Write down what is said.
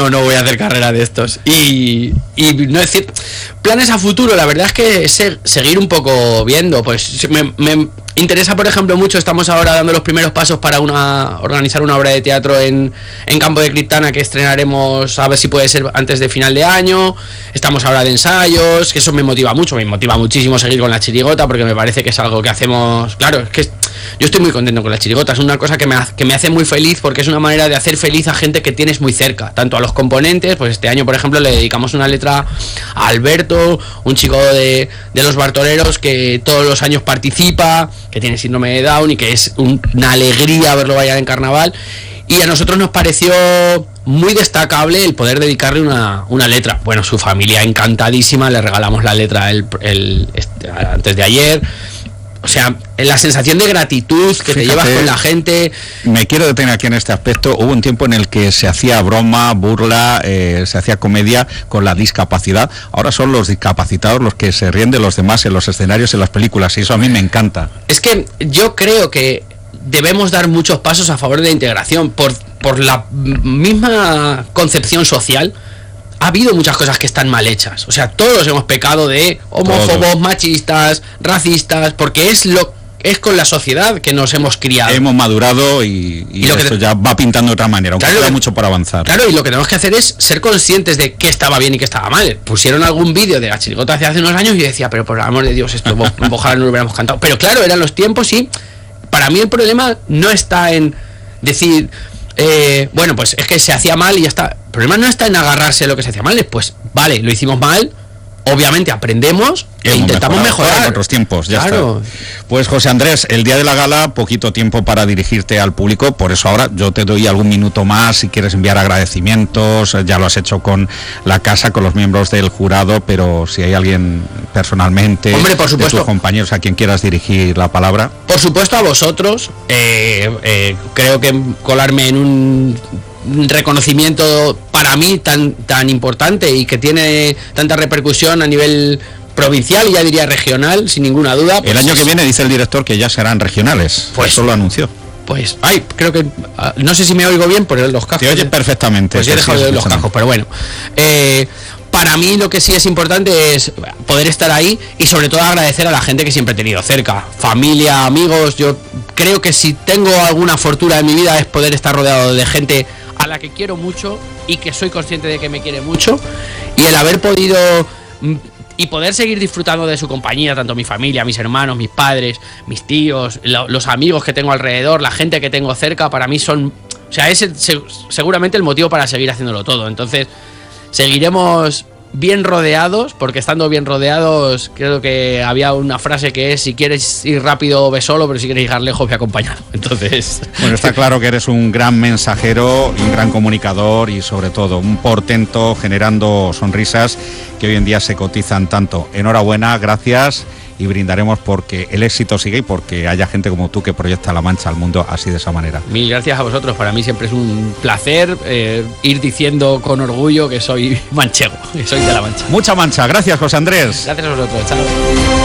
no voy a hacer carrera de estos. Y no decir, planes a futuro, la verdad es que seguir un poco viendo, pues me interesa, por ejemplo, mucho, estamos ahora dando los primeros pasos para organizar una obra de teatro en Campo de Criptana que estrenaremos, a ver si puede ser antes de final de año. Estamos ahora de ensayos, que eso me motiva mucho, me motiva muchísimo seguir con La Chirigota, porque me parece que es algo que hacemos, claro, es que yo estoy muy contento con La Chirigota, es una cosa que me hace muy feliz, porque es una manera de hacer feliz a gente que tienes muy cerca, tanto a los componentes, pues este año, por ejemplo, le dedicamos una letra a Alberto, un chico de los Bartoleros que todos los años participa, que tiene síndrome de Down y que es una alegría verlo bailar en carnaval, y a nosotros nos pareció muy destacable el poder dedicarle una letra. Bueno, su familia encantadísima, le regalamos la letra antes de ayer. O sea, la sensación de gratitud que te llevas con la gente. Me quiero detener aquí en este aspecto. Hubo un tiempo en el que se hacía broma, burla, se hacía comedia con la discapacidad. Ahora son los discapacitados los que se ríen de los demás en los escenarios, en las películas, y eso a mí me encanta. Es que yo creo que debemos dar muchos pasos a favor de la integración por la misma concepción social. Ha habido muchas cosas que están mal hechas. O sea, todos hemos pecado de homófobos, machistas, racistas, porque es con la sociedad que nos hemos criado. Hemos madurado y esto ya va pintando de otra manera, aunque queda mucho por avanzar. Claro, y lo que tenemos que hacer es ser conscientes de qué estaba bien y qué estaba mal. Pusieron algún vídeo de La Chirigota hace unos años y yo decía, pero por el amor de Dios, esto ojalá no lo hubiéramos cantado. Pero claro, eran los tiempos y para mí el problema no está en decir... bueno, pues es que se hacía mal y ya está. El problema no está en agarrarse a lo que se hacía mal. Pues vale, lo hicimos mal, obviamente aprendemos e intentamos mejorar en otros tiempos, ya claro. Está. Pues José Andrés, el día de la gala, poquito tiempo para dirigirte al público, por eso ahora yo te doy algún minuto más si quieres enviar agradecimientos. Ya lo has hecho con la casa, con los miembros del jurado, pero si hay alguien personalmente, hombre, por supuesto, de tus compañeros a quien quieras dirigir la palabra. Por supuesto a vosotros. Creo que colarme en un reconocimiento para mí tan importante y que tiene tanta repercusión a nivel provincial y ya diría regional, sin ninguna duda. Pues el año que viene dice el director que ya serán regionales, pues eso lo anunció. Pues, creo que, no sé si me oigo bien por los cascos. Te oyes perfectamente. Pues yo he dejado de oír los cascos, pero bueno. Para mí lo que sí es importante es poder estar ahí y sobre todo agradecer a la gente que siempre he tenido cerca, familia, amigos. Yo creo que si tengo alguna fortuna en mi vida es poder estar rodeado de gente a la que quiero mucho y que soy consciente de que me quiere mucho, y el haber podido y poder seguir disfrutando de su compañía, tanto mi familia, mis hermanos, mis padres, mis tíos, los amigos que tengo alrededor, la gente que tengo cerca, para mí son, o sea, es seguramente el motivo para seguir haciéndolo todo. Entonces seguiremos bien rodeados, porque estando bien rodeados, creo que había una frase que es: si quieres ir rápido ve solo, pero si quieres llegar lejos ve acompañado. Entonces, bueno, está claro que eres un gran mensajero, un gran comunicador y sobre todo un portento generando sonrisas que hoy en día se cotizan tanto. Enhorabuena, gracias, y brindaremos porque el éxito sigue y porque haya gente como tú que proyecta La Mancha al mundo así, de esa manera. Mil gracias a vosotros, para mí siempre es un placer ir diciendo con orgullo que soy manchego, que soy de La Mancha. Mucha Mancha, gracias José Andrés. Gracias a vosotros, chao.